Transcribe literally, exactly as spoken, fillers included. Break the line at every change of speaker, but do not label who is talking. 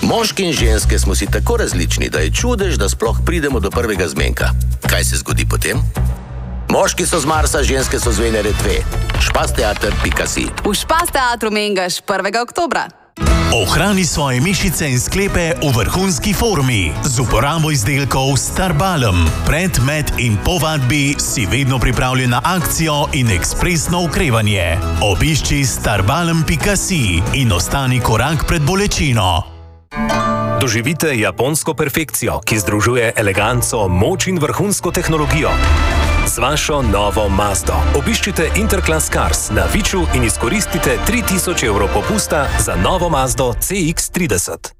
Moški in ženske smo si tako različni, da je čudež, da sploh pridemo do prvega zmenka. Kaj se zgodi potem? Moški so z Marsa, ženske so z Venere dve. špasteater pika si.
V Špasteatru Mengaš prvega oktobra.
Ohrani svoje mišice in sklepe v vrhunski formi z uporabo izdelkov Starbalm. Pred, med in po vadbi si vedno pripravljen na akcijo in ekspresno okrevanje. Obišči starbalm pika si in ostani korak pred bolečino.
Doživite japonsko perfekcijo, ki združuje eleganco, moč in vrhunsko tehnologijo. Z vašo novo Mazdo obiščite Interclass Cars na Viču in izkoristite tri tisoč evrov popusta za novo Mazdo C X trideset.